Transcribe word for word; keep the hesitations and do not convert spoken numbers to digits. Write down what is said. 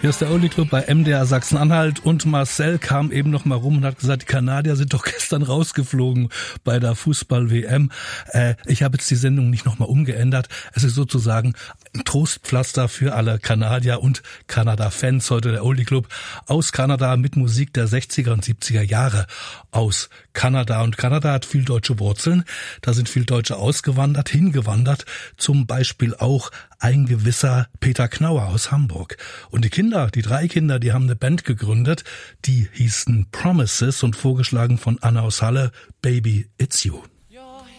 Hier ist der Oldie Club bei M D R Sachsen-Anhalt und Marcel kam eben noch mal rum und hat gesagt, die Kanadier sind doch gestern rausgeflogen bei der Fußball-W M. Äh, ich habe jetzt die Sendung nicht noch mal umgeändert. Es ist sozusagen ein Trostpflaster für alle Kanadier und Kanada-Fans. Heute der Oldie Club aus Kanada mit Musik der sechziger und siebziger Jahre aus Kanada. Und Kanada hat viel deutsche Wurzeln. Da sind viel Deutsche ausgewandert, hingewandert. Zum Beispiel auch ein gewisser Peter Knauer aus Hamburg. Und die Kinder, die drei Kinder, die haben eine Band gegründet, die hießen Promises und vorgeschlagen von Anna aus Halle, Baby, It's You.